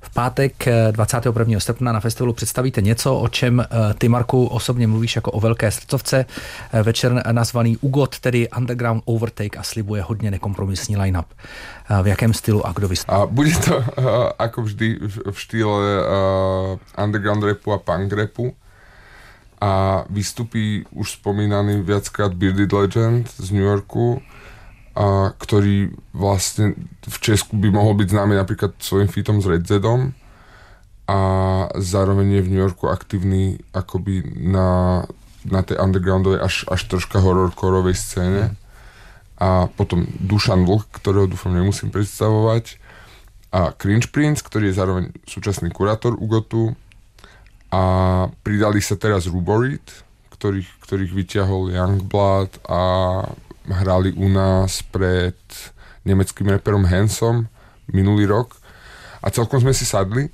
V pátek 21. srpna na festivalu představíte něco, o čem ty, Marku, osobně mluvíš jako o velké srdcovce. Večer nazvaný UGOT, tedy Underground Overtake, a slibuje hodně nekompromisní line-up. V jakém stylu a kdo vystupí? Bude to ako vždy v štýle underground rapu a punk rapu. A vystupí už spomínaný viackrát Bearded Legend z New Yorku, ktorý vlastne v Česku by mohol byť známy napríklad svojím featom s Red Zedom, a zároveň je v New Yorku aktívny akoby na tej undergroundovej až troška horrorcoreovej scéne. A potom Dušan Vlk, ktorého dúfam nemusím predstavovať, a Cringe Prince, ktorý je zároveň súčasný kurátor UGOTu, a pridali sa teraz Ruborit, ktorých vyťahol Youngblood a hrali u nás pred nemeckým raperom Hansom minulý rok a celkom sme si sadli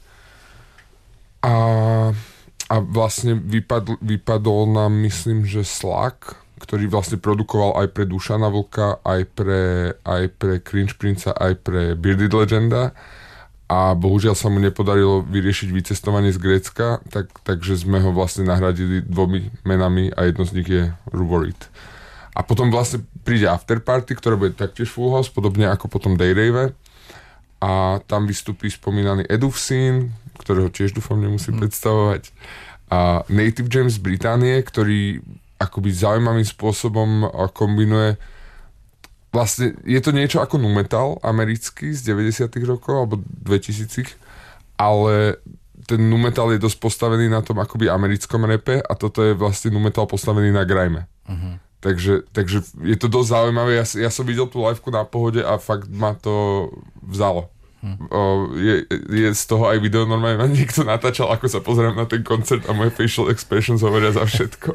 a vlastne vypadol nám, myslím, že Slak, ktorý vlastne produkoval aj pre Dušana Vlka, aj pre Cringe Princa, aj pre Bearded Legenda, a bohužiaľ sa mu nepodarilo vyriešiť vycestovanie z Grécka, takže sme ho vlastne nahradili 2 menami a jedno z nich je Ruborit. A potom vlastne príde afterparty, ktoré bude taktiež full house, podobne ako potom Dayrave, a tam vystupí spomínaný Edufscene, ktorého tiež dúfam nemusím predstavovať, a Native James z Británie, ktorý akoby zaujímavým spôsobom kombinuje. Vlastne je to niečo ako nu metal americký z 90. rokov alebo 2000, ale ten nu metal je dosť postavený na tom akoby americkom rape a toto je vlastne nu metal postavený na grime. Takže je to dosť zaujímavé. Ja som videl tú liveku na Pohode a fakt ma to vzalo. Je z toho aj video, normálne ma niekto natáčal, ako sa pozerám na ten koncert, a moje facial expressions hovoria za všetko.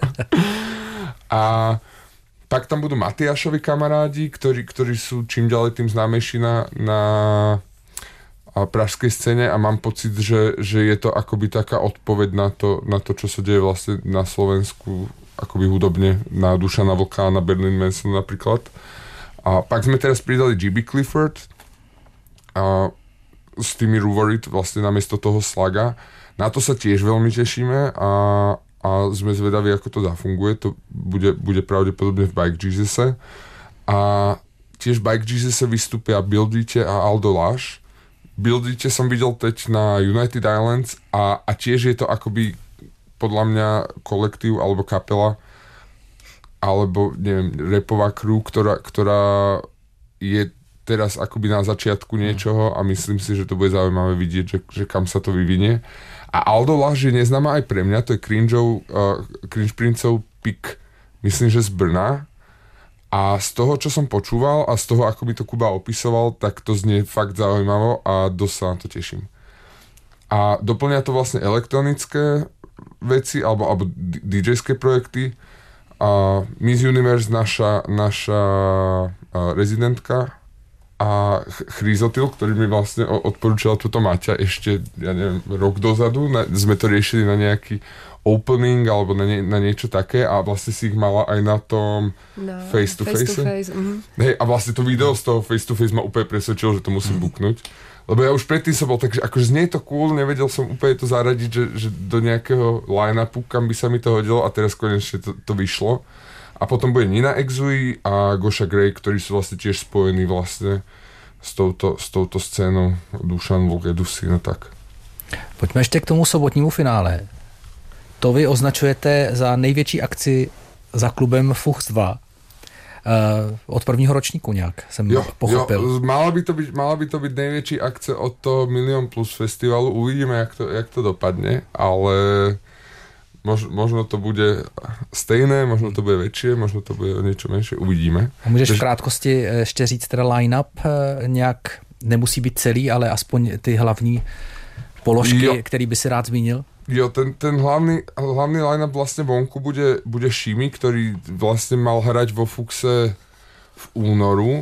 A pak tam budú Matiášovi kamarádi, ktorí sú čím ďalej tým známejší na pražskej scéne, a mám pocit, že je to akoby taká odpoveď na to, čo sa deje vlastne na Slovensku akoby hudobne, na Dušana Vlka, na Berlin Manson napríklad. A pak sme teraz pridali GB Clifford a s tými Ruvorit vlastne namiesto toho Slaga. Na to sa tiež veľmi tešíme a sme zvedaví, ako to zafunguje. To bude pravdepodobne v Bike Jesus'e. A tiež v Bike Jesus'e vystúpia Buildite a Aldo Lash. Buildite som videl teď na United Islands a tiež je to akoby podľa mňa kolektív alebo kapela alebo neviem, rapová crew, ktorá je teraz akoby na začiatku niečoho a myslím si, že to bude zaujímavé vidieť, že kam sa to vyvinie. A Aldo Lash je neznáma aj pre mňa, to je Cringe Princeov pick, myslím, že z Brna. A z toho, čo som počúval a z toho, ako mi to Kuba opisoval, tak to znie fakt zaujímavo a dosť sa na to teším. A doplňa to vlastne elektronické veci alebo DJ-ské projekty. A Miss Universe, naša rezidentka, a Chryzotil, ktorý mi vlastne odporúčal túto Maťa ešte, ja neviem, rok dozadu. Sme to riešili na nejaký opening alebo na niečo také a vlastne si ich mala aj na tom face to face. Hej, a vlastne to video z toho face to face ma úplne presvedčilo, že to musím buknúť. Lebo ja už predtým som bol, takže akože znie to cool, nevedel som úplne to zaradiť, že do nejakého line-upu, kam by sa mi to hodilo, a teraz konečne to vyšlo. A potom bude Nina Exui a Gosha Gray, ktorí sú vlastne tiež spojení vlastne s touto scénou Dušan Vlk, Edufscene, tak. Pojďme ještě k tomu sobotnímu finále. To vy označujete za největší akci za klubem Fuchs 2. Od prvního ročníku nějak jsem pochopil. Jo, mala by to byť největší akce od toho Milion Plus festivalu. Uvidíme, jak to dopadne, ale možno to bude stejné, možno to bude väčšie, možno to bude o niečo menšie, uvidíme. A můžeš v krátkosti ještě říct teda line-up nějak, nemusí být celý, ale aspoň ty hlavní položky, který by si rád zmínil? Jo, ten hlavný line-up vlastne vonku bude Shimi, ktorý vlastne mal hrať vo Fuchse v únoru